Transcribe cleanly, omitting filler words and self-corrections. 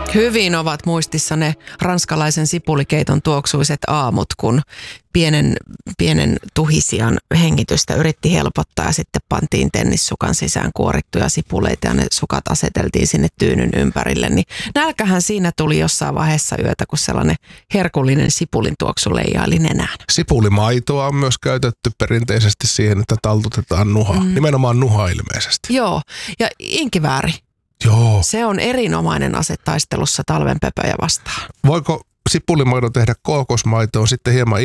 Hyvin ovat muistissa ne ranskalaisen sipulikeiton tuoksuiset aamut, kun pienen tuhisian hengitystä yritti helpottaa ja sitten pantiin tennissukan sisään kuorittuja sipuleita ja ne sukat aseteltiin sinne tyynyn ympärille. Niin nälkähän siinä tuli jossain vaiheessa yötä, kun sellainen herkullinen sipulin tuoksu leijaili nenään. Sipulimaitoa on myös käytetty perinteisesti siihen, että taltutetaan nuha. Nimenomaan nuha ilmeisesti. Joo, ja inkivääri. Joo. Se on erinomainen ase taistelussa talvenpöpöjä vastaan. Voiko sipulimaidon tehdä kookosmaitoon sitten hieman